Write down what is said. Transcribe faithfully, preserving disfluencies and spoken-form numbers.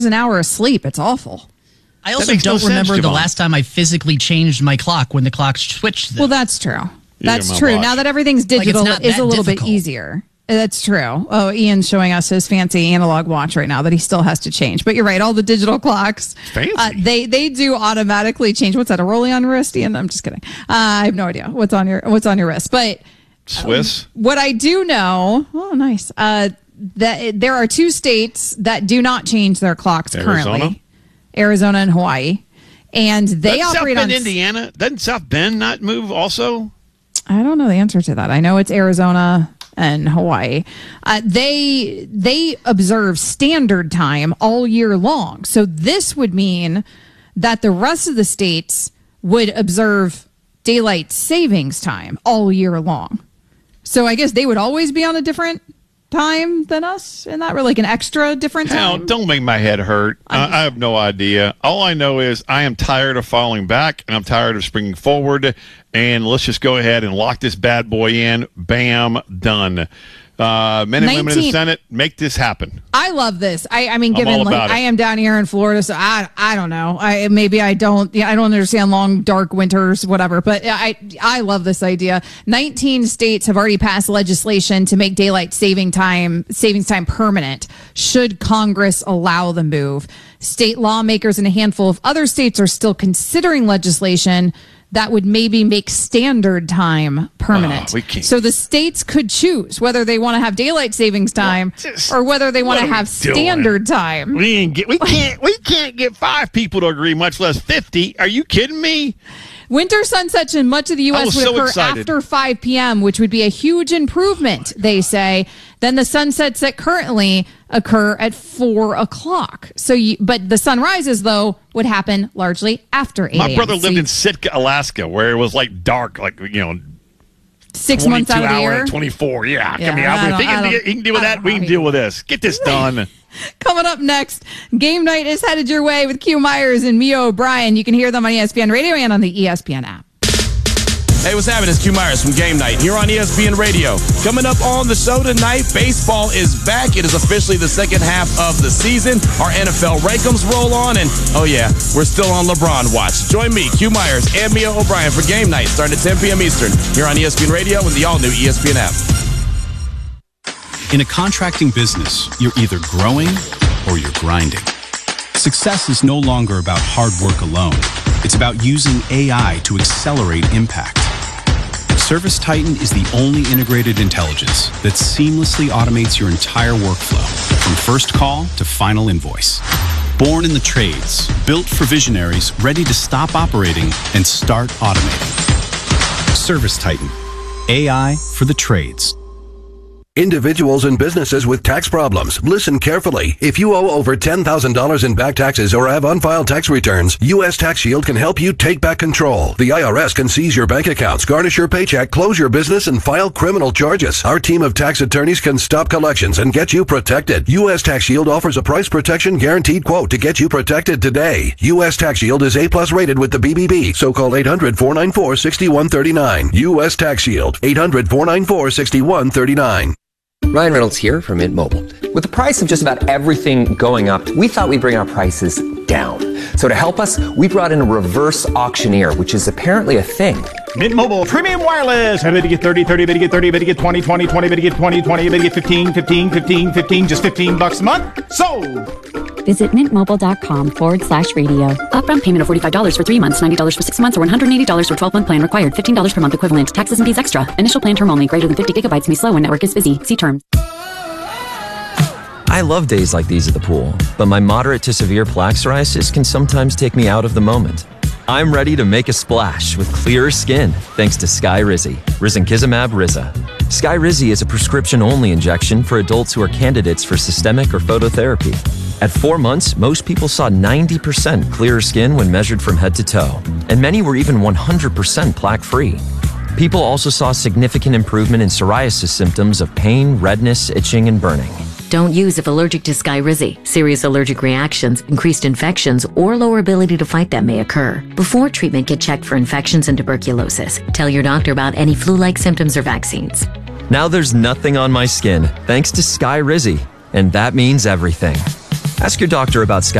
an hour of sleep. It's awful. I also don't no remember sense, the last time I physically changed my clock when the clock switched. Well, that's true. That's true. Now that everything's digital, like it's a little difficult. bit easier. That's true. Oh, Ian's showing us his fancy analog watch right now that he still has to change. But you're right. All the digital clocks, fancy. Uh, they they do automatically change. What's that? A rolling on wrist, Ian? I'm just kidding. Uh, I have no idea what's on your what's on your wrist. But Swiss. Um, what I do know. Oh, nice. Uh, that there are two states that do not change their clocks Arizona? currently: Arizona and Hawaii, and they Doesn't operate South Bend, on Indiana. Doesn't South Bend not move also? I don't know the answer to that. I know it's Arizona and Hawaii. Uh, they they observe standard time all year long. So this would mean that the rest of the states would observe daylight savings time all year long. So I guess they would always be on a different time than us, and not really like an extra different time. Hell, don't make my head hurt. I, I have no idea. All I know is I am tired of falling back, and I'm tired of springing forward. And let's just go ahead and lock this bad boy in. Bam, done. Uh, men and nineteen women in the Senate, make this happen. I love this. I, I mean, given like I am down here in Florida, so I I don't know. I maybe I don't. Yeah, I don't understand long dark winters, whatever. But I I love this idea. nineteen states have already passed legislation to make daylight saving time savings time permanent. Should Congress allow the move? State lawmakers in a handful of other states are still considering legislation that would maybe make standard time permanent. Oh, so the states could choose whether they want to have daylight savings time just, or whether they want to have standard time. We ain't get, we can't we can't get five people to agree, much less fifty. Are you kidding me? Winter sunsets in much of the U S would so occur excited. after five p.m., which would be a huge improvement, they say, than the sunsets that currently occur at four o'clock. So, you, but the sunrises, though, would happen largely after eight a.m. My brother so lived you, in Sitka, Alaska, where it was like dark, like, you know, six months out of the year. twenty-four, yeah. yeah I mean, I if he can, he can deal with that, we can deal with this. Get this done. Coming up next, game night is headed your way with Q Myers and Mia O'Brien. You can hear them on E S P N Radio and on the E S P N app. Hey, what's happening? It's Q Myers from Game Night here on E S P N Radio. Coming up on the show tonight, baseball is back. It is officially the second half of the season. Our N F L rankings roll on, and oh yeah, we're still on LeBron watch. Join me, Q Myers, and Mia O'Brien for Game Night starting at ten p.m. Eastern here on E S P N Radio and the all-new E S P N app. In a contracting business, you're either growing or you're grinding. Success is no longer about hard work alone. It's about using A I to accelerate impact. ServiceTitan is the only integrated intelligence that seamlessly automates your entire workflow, from first call to final invoice. Born in the trades, built for visionaries ready to stop operating and start automating. ServiceTitan, A I for the trades. Individuals and businesses with tax problems, listen carefully. If you owe over ten thousand dollars in back taxes or have unfiled tax returns, U S Tax Shield can help you take back control. The I R S can seize your bank accounts, garnish your paycheck, close your business, and file criminal charges. Our team of tax attorneys can stop collections and get you protected. U S Tax Shield offers a price protection guaranteed quote to get you protected today. U S Tax Shield is A plus rated with the B B B, so call eight hundred, four nine four, six one three nine. U S Tax Shield, eight hundred, four nine four, six one three nine. Ryan Reynolds here from Mint Mobile. With the price of just about everything going up, we thought we'd bring our prices down. So to help us, we brought in a reverse auctioneer, which is apparently a thing. Mint Mobile Premium Wireless. How to get thirty, thirty, better get thirty, better get twenty, twenty, twenty, better get twenty, twenty, better get fifteen, fifteen, fifteen, fifteen, just fifteen bucks a month. Sold! Visit mintmobile.com forward slash radio. Upfront payment of forty-five dollars for three months, ninety dollars for six months, or one hundred eighty dollars for twelve-month plan required. fifteen dollars per month equivalent. Taxes and fees extra. Initial plan term only. Greater than fifty gigabytes may slow when network is busy. See terms. I love days like these at the pool, but my moderate to severe plaque psoriasis can sometimes take me out of the moment. I'm ready to make a splash with clearer skin thanks to Skyrizi, risankizumab Riza. Skyrizi is a prescription-only injection for adults who are candidates for systemic or phototherapy. At four months, most people saw ninety percent clearer skin when measured from head to toe, and many were even one hundred percent plaque-free. People also saw significant improvement in psoriasis symptoms of pain, redness, itching, and burning. Don't use if allergic to Skyrizi. Serious allergic reactions, increased infections, or lower ability to fight them may occur. Before treatment, get checked for infections and tuberculosis. Tell your doctor about any flu-like symptoms or vaccines. Now there's nothing on my skin thanks to Skyrizi, and that means everything. Ask your doctor about Sky